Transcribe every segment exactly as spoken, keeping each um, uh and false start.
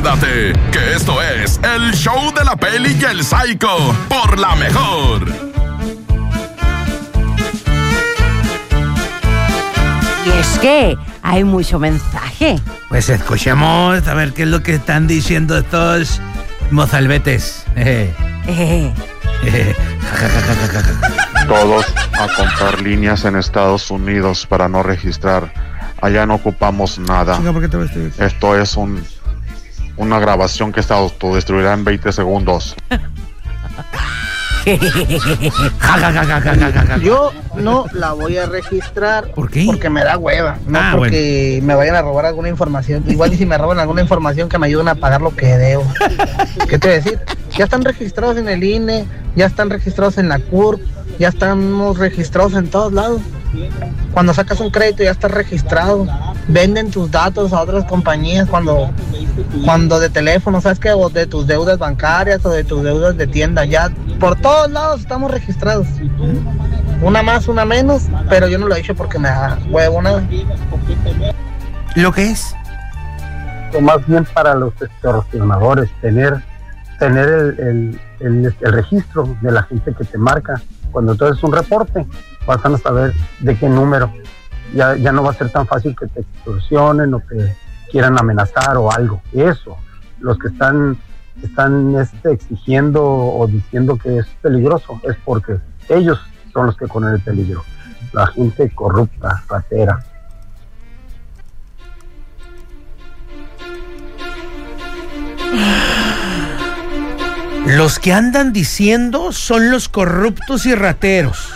quédate, que esto es el show de la Peli y el Psycho por La Mejor. Y es que hay mucho mensaje. Pues escuchemos a ver qué es lo que están diciendo estos mozalbetes. Eh. Eh. Eh. Todos a comprar líneas en Estados Unidos para no registrar. Allá no ocupamos nada. Chica, ¿por qué te vestes? Esto es un una grabación que se autodestruirá en veinte segundos. Yo no la voy a registrar. ¿Por qué? Porque me da hueva, no Ah, porque bueno. me vayan a robar alguna información. Igual y si me roban alguna información, que me ayuden a pagar lo que debo. ¿Qué te voy a decir? Ya están registrados en el I N E, ya están registrados en la C U R P, ya estamos registrados en todos lados. Cuando sacas un crédito ya estás registrado. Venden tus datos a otras compañías cuando, cuando de teléfono, ¿sabes qué? O de tus deudas bancarias o de tus deudas de tienda. Ya por todos lados estamos registrados. Una más, una menos, pero yo no lo he hecho porque me da huevo nada. ¿Lo que es? O más bien para los extorsionadores, tener, tener el, el, el, el registro de la gente que te marca. Cuando tú haces un reporte, vas a saber de qué número. Ya, ya no va a ser tan fácil que te extorsionen o que quieran amenazar o algo. Eso, los que están, están este, exigiendo o diciendo que es peligroso, es porque ellos son los que corren el peligro. La gente corrupta, ratera. Los que andan diciendo son los corruptos y rateros.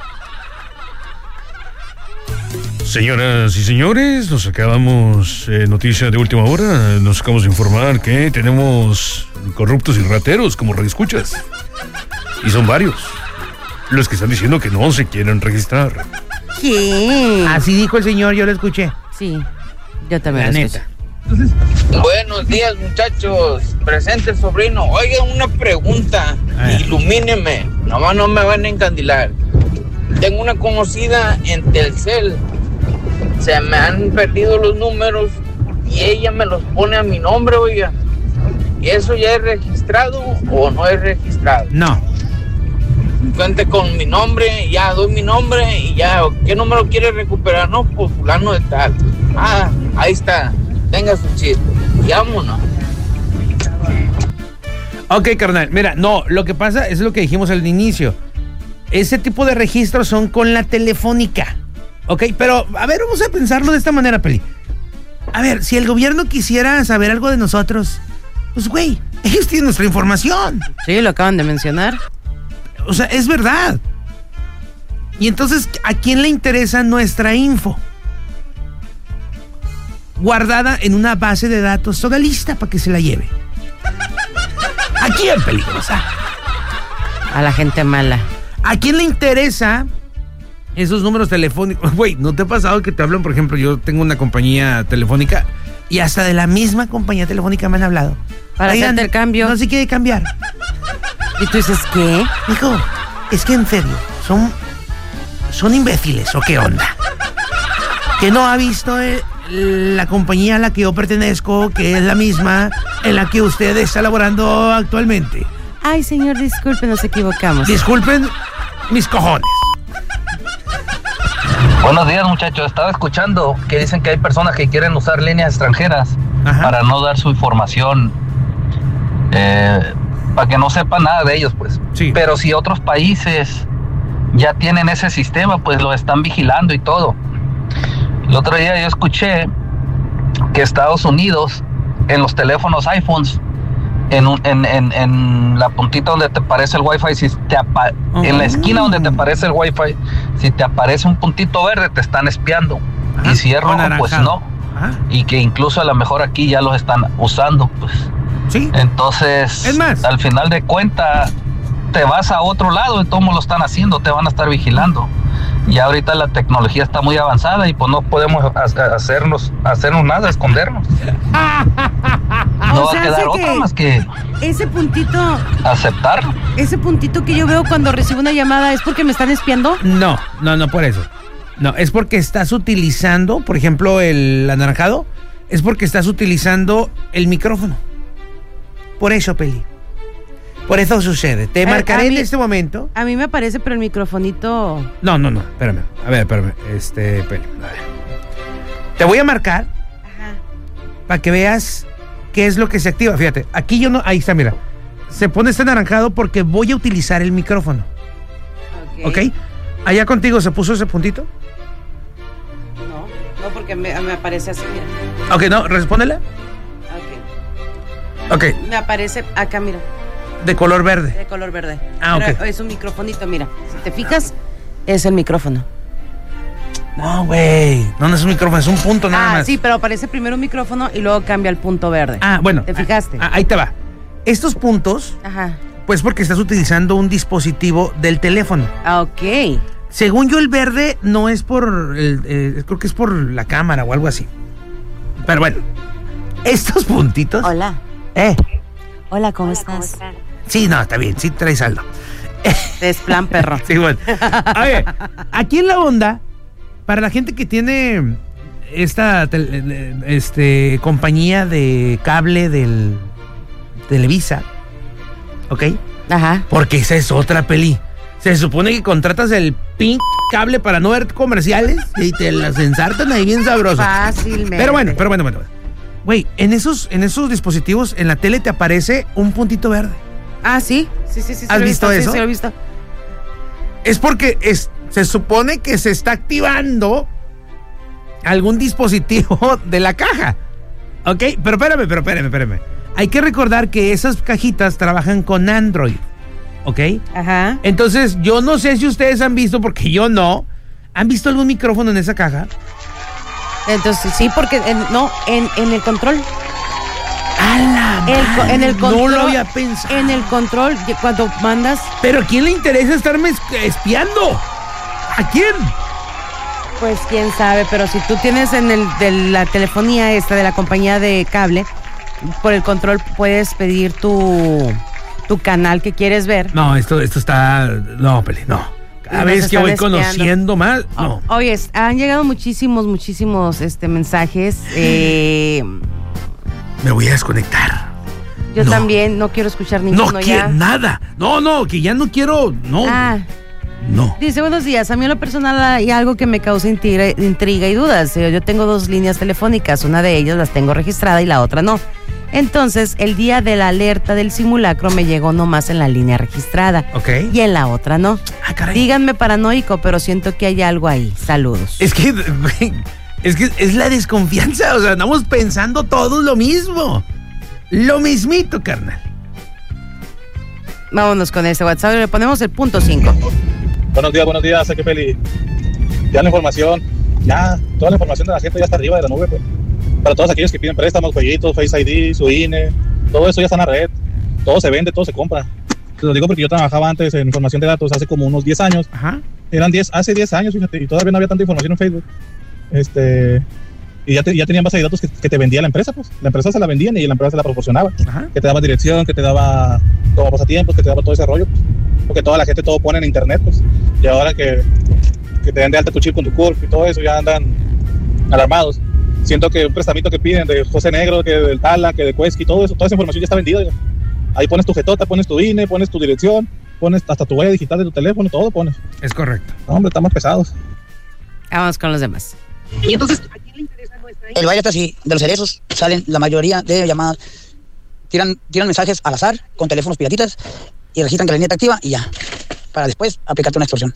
Señoras y señores, nos acabamos eh, noticia de última hora. Nos acabamos de informar que tenemos corruptos y rateros como radioescuchas. Y son varios los que están diciendo que no se quieren registrar. ¿Qué? Así dijo el señor, yo lo escuché. Sí, yo también La lo neta. escuché. Buenos días, muchachos. Presente el sobrino. Oiga, una pregunta. Ilumíneme. Nomás no me van a encandilar. Tengo una conocida en Telcel. Se me han perdido los números y ella me los pone a mi nombre, oiga. ¿Y eso ya es registrado o no es registrado? No. Cuente con mi nombre, ya doy mi nombre y ya. ¿Qué número quiere recuperar? No, pues fulano de tal. Ah, ahí está. Tenga su chiste. Y vámonos. Ok, carnal, mira, no, lo que pasa es lo que dijimos al inicio. Ese tipo de registros son con la telefónica. Ok, pero a ver, vamos a pensarlo de esta manera, Peli. A ver, si el gobierno quisiera saber algo de nosotros, pues güey, ellos tienen nuestra información. Sí, lo acaban de mencionar. O sea, es verdad. Y entonces, ¿a quién le interesa nuestra info? Guardada en una base de datos, toda lista para que se la lleve. ¿A quién, peligrosa? A la gente mala. ¿A quién le interesa esos números telefónicos? Güey, ¿no te ha pasado que te hablan? Por ejemplo, yo tengo una compañía telefónica y hasta de la misma compañía telefónica me han hablado. Para Oigan, hacerte el cambio. No se quiere cambiar. ¿Y tú dices qué? Hijo, es que en serio, son, son imbéciles, ¿o qué onda? Que no ha visto eh, la compañía a la que yo pertenezco, que es la misma en la que usted está laborando actualmente. Ay, señor, disculpe, nos equivocamos. Disculpen mis cojones. Buenos días, muchachos. Estaba escuchando que dicen que hay personas que quieren usar líneas extranjeras. Ajá. Para no dar su información, eh, para que no sepa nada de ellos, pues. Sí. Pero si otros países ya tienen ese sistema, pues lo están vigilando y todo. El otro día yo escuché que Estados Unidos, en los teléfonos iPhones, en, un, en, en, en la puntita donde te aparece el Wi-Fi, si te apa- uh-huh. en la esquina donde te aparece el Wi-Fi, si te aparece un puntito verde, te están espiando. Ajá. Y si es rojo, pues no. Ajá. Y que incluso a lo mejor aquí ya los están usando, pues. Sí. Entonces, es más, al final de cuentas, te vas a otro lado y todos lo están haciendo, te van a estar vigilando. Y ahorita la tecnología está muy avanzada y pues no podemos hacernos, hacernos nada, escondernos. No o va sea, a quedar otra más que ese puntito, aceptarlo. Ese puntito que yo veo cuando recibo una llamada, ¿es porque me están espiando? No, no, no por eso. No, es porque estás utilizando, por ejemplo, el anaranjado, es porque estás utilizando el micrófono. Por eso, Peli. Por eso sucede. Te A- marcaré a en mí- este momento. A mí me aparece, pero el microfonito... No, no, no, espérame. A ver, espérame. Este, Peli. A ver. Te voy a marcar para que veas qué es lo que se activa. Fíjate, aquí yo no... Ahí está, mira. Se pone este anaranjado porque voy a utilizar el micrófono. ¿Ok? ¿Allá contigo se puso ese puntito? No, no, porque me, me aparece así, mira. Ok, no, respóndela. Ok. Ok, Me aparece acá, mira, de color verde. de color verde. Ah, Pero ok. es un microfonito, mira. Si te fijas, es el micrófono. No, güey. No, no es un micrófono, es un punto nada Ah, más. sí, pero aparece primero un micrófono y luego cambia al punto verde. Ah, bueno. ¿Te fijaste? Ah, ahí te va. Estos puntos, Ajá. pues porque estás utilizando un dispositivo del teléfono. Ah, ok. Según yo, el verde no es por... El, eh, creo que es por la cámara o algo así. Pero bueno, estos puntitos... Hola. Eh, Hola, ¿cómo estás? sí, no, está bien, sí traes algo. Es plan perro. Sí, bueno. A ver, aquí en la onda, para la gente que tiene esta tel- este, compañía de cable del Televisa, ¿ok? Ajá. Porque esa es otra peli. Se supone que contratas el pink cable para no ver comerciales y te las ensartan ahí bien sabroso. Fácilmente. Pero bueno, pero bueno, bueno. Güey, en esos, en esos dispositivos, en la tele te aparece un puntito verde. Ah, sí. Sí, sí, sí. sí ¿Has lo he visto sí, eso? Sí, lo he visto. Es porque es, se supone que se está activando algún dispositivo de la caja. ¿Ok? Pero espérame, pero espérame, espérame. Hay que recordar que esas cajitas trabajan con Android. ¿Ok? Ajá. Entonces, yo no sé si ustedes han visto, porque yo no. ¿Han visto algún micrófono en esa caja? Entonces, sí, porque en, no, en, en el control. ¡A la El co- en el madre! control. No lo había pensado. En el control, y cuando mandas, Pero ¿a quién le interesa estarme es- espiando? ¿A quién? pues quién sabe, pero si tú tienes en el de la telefonía esta de la compañía de cable, por el control puedes pedir tu tu canal que quieres ver. No, esto, esto está... No, Peli, no. Cada Y nos vez que están voy espiando. conociendo más... No. Oye, han llegado muchísimos, muchísimos este mensajes. Eh, Me voy a desconectar. yo No. también no quiero escuchar ninguno No ya. quiero nada. No, no, que ya no quiero. No. Ah. No. Dice, buenos días, a mí en lo personal hay algo que me causa intriga, intriga y dudas. Eh, Yo tengo dos líneas telefónicas, una de ellas las tengo registrada y la otra no. Entonces, el día de la alerta del simulacro me llegó nomás en la línea registrada. Ok. Y en la otra no. Ah, caray. Díganme paranoico, pero siento que hay algo ahí. Saludos. Es que, güey, es que es la desconfianza. O sea, andamos pensando todos lo mismo. Lo mismito, carnal. Vámonos con este WhatsApp y le ponemos el punto cinco. Buenos días, buenos días, sé que Feli. Ya la información, ya, toda la información de la gente ya está arriba de la nube, pues. Para todos aquellos que piden préstamos, jueguitos, Face I D, su I N E, todo eso ya está en la red. Todo se vende, todo se compra. Te lo digo porque yo trabajaba antes en información de datos hace como unos diez años. Ajá. Eran diez, hace diez años, fíjate, y todavía no había tanta información en Facebook. Este, y ya, te, ya tenían base de datos que, que te vendía la empresa, pues. La empresa se la vendían y la empresa se la proporcionaba. Ajá. Que te daba dirección, que te daba como pasatiempos, que te daba todo ese rollo, pues. Porque toda la gente todo pone en internet, pues. Y ahora que, que te den de alta tu chip con tu C U R P y todo eso, ya andan alarmados. Siento que un prestamito que piden de José Negro, que del Tala, que de Cuesqui, todo eso, toda esa información ya está vendida. Ya. Ahí pones tu jetota, pones tu I N E, pones tu dirección, pones hasta tu huella digital de tu teléfono, todo pones. Es correcto. No, hombre, estamos pesados. Vamos con los demás. Y entonces, el baile está así, de los cerezos salen la mayoría de llamadas, tiran, tiran mensajes al azar con teléfonos piratitas y registran que la línea está activa y ya, para después aplicarte una extorsión.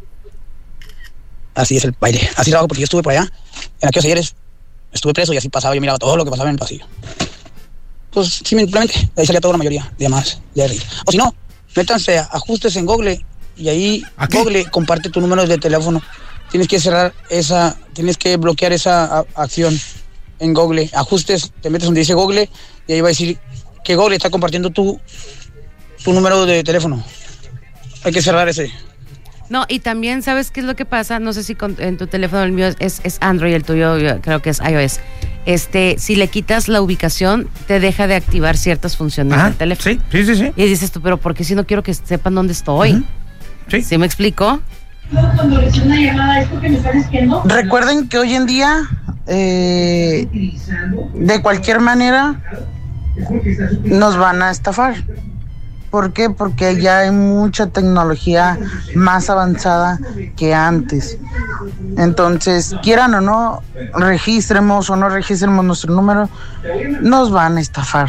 Así es el baile, así trabajo porque yo estuve por allá, en aquellos ayeres, estuve preso y así pasaba, yo miraba todo lo que pasaba en el pasillo. Pues simplemente, de ahí salía toda la mayoría de llamadas de R I. O si no, métanse a ajustes en Google y ahí Google comparte tu número de teléfono. Tienes que cerrar esa, tienes que bloquear esa a, acción en Google. Ajustes, te metes donde dice Google y ahí va a decir que Google está compartiendo tu, tu número de teléfono. Hay que cerrar ese. No, y también, ¿sabes qué es lo que pasa? No sé si con, en tu teléfono, el mío es, es Android, el tuyo yo creo que es iOS. Este, si le quitas la ubicación, te deja de activar ciertas funciones Ajá, del teléfono. Sí, sí, sí, sí. Y dices tú, pero ¿por qué si no quiero que sepan dónde estoy? Uh-huh. Sí. ¿Sí me explico? Cuando recibo una llamada es porque me están espiando. Recuerden que hoy en día, eh, de cualquier manera, nos van a estafar. ¿Por qué? Porque ya hay mucha tecnología más avanzada que antes. Entonces, quieran o no, registremos o no registremos nuestro número, nos van a estafar.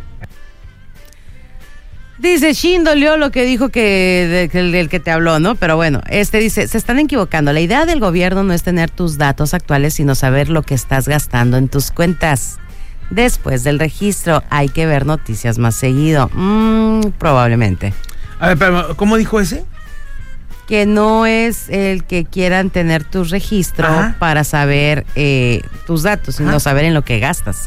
Dice, Shin dolió lo que dijo que del de, que te habló, ¿no? Pero bueno, este dice, se están equivocando. La idea del gobierno no es tener tus datos actuales, sino saber lo que estás gastando en tus cuentas. Después del registro hay que ver noticias más seguido. Mm, probablemente. A ver, pero ¿cómo dijo ese? Que no es el que quieran tener tu registro Ajá. para saber eh, tus datos, sino Ajá. saber en lo que gastas.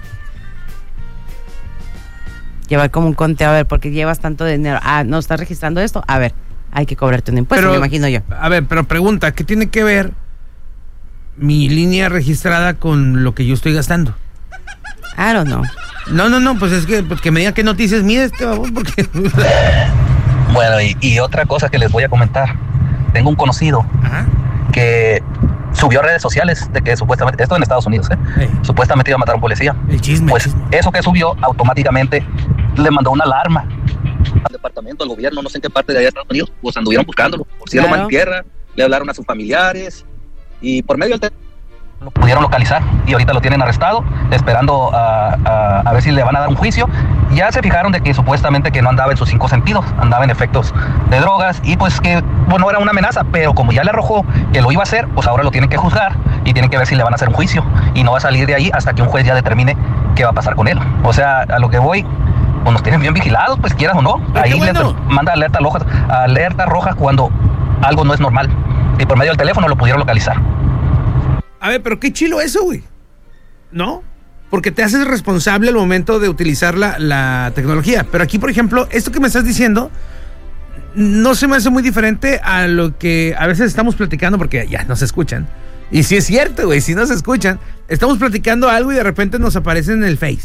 Llevar como un conteo, a ver, porque llevas tanto dinero. Ah, ¿no estás registrando esto? A ver, hay que cobrarte un impuesto, pero, me imagino yo. A ver, pero pregunta, ¿qué tiene que ver mi línea registrada con lo que yo estoy gastando? I don't know. No, no, no, pues es que, pues que me diga qué noticias mide este babón, porque... Bueno, y, y otra cosa que les voy a comentar. Tengo un conocido Ajá. que subió a redes sociales de que supuestamente, esto en Estados Unidos, ¿eh? Hey. Supuestamente iba a matar a un policía. El chisme. Pues chisme. Eso que subió automáticamente le mandó una alarma al departamento, al gobierno, no sé en qué parte de allá de Estados Unidos, pues anduvieron buscándolo, por cielo, claro. mar y tierra, le hablaron a sus familiares y por medio del teléfono lo pudieron localizar y ahorita lo tienen arrestado, esperando a, a, a ver si le van a dar un juicio. Ya se fijaron de que supuestamente que no andaba en sus cinco sentidos, andaba en efectos de drogas y pues que, bueno, era una amenaza, pero como ya le arrojó que lo iba a hacer, pues ahora lo tienen que juzgar y tienen que ver si le van a hacer un juicio y no va a salir de ahí hasta que un juez ya determine qué va a pasar con él. O sea, a lo que voy, pues nos tienen bien vigilados, pues quieras o no. Ahí bueno. les manda alerta roja, alerta roja cuando algo no es normal y por medio del teléfono lo pudieron localizar. A ver, pero qué chilo eso, güey. ¿No? Porque te haces responsable al momento de utilizar la, la tecnología. Pero aquí, por ejemplo, esto que me estás diciendo no se me hace muy diferente a lo que a veces estamos platicando, porque ya nos escuchan. Y sí es cierto, güey, si nos escuchan, estamos platicando algo y de repente nos aparece en el Face.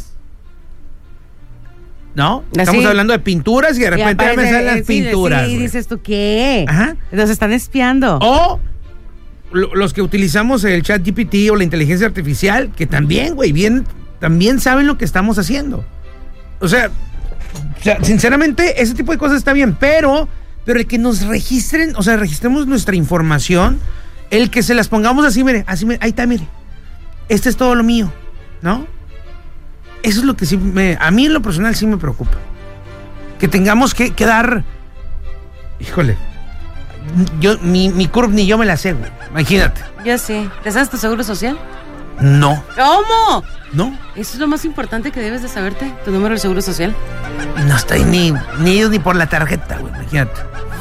¿No? ¿Así? Estamos hablando de pinturas y de repente ya me salen las sí, pinturas. Sí, dices tú, ¿qué? Ajá. Nos están espiando. O... los que utilizamos el chat G P T o la inteligencia artificial, que también, güey, bien, también saben lo que estamos haciendo. O sea, o sea, sinceramente, ese tipo de cosas está bien, pero, pero el que nos registren, o sea, registremos nuestra información, el que se las pongamos así, mire, así, mire, ahí está, mire, este es todo lo mío, ¿no? Eso es lo que sí me, a mí en lo personal sí me preocupa. Que tengamos que, que dar, híjole, Yo, mi, mi curve ni yo me la sé, güey. Imagínate. Yo sí. ¿Te sabes tu seguro social? No. ¿Cómo? No. Eso es lo más importante que debes de saberte, tu número de seguro social. No estoy ni, ni ido ni por la tarjeta, güey. Imagínate.